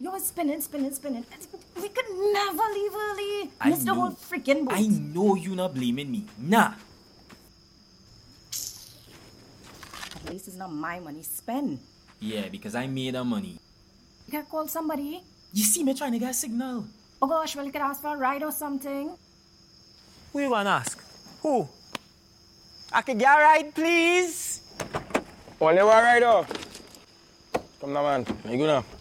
You're spinning. We could never leave early. I Miss the whole know. freaking boat. I know you not blaming me. Nah. At least it's not my money. Spend. Yeah, because I made the money. You gotta call somebody. You see me trying to get a signal. Oh gosh, well, you could ask for a ride or something. Who you gonna ask? Who? I could get a ride, please? Only one ride, oh. Come now, man. You go now.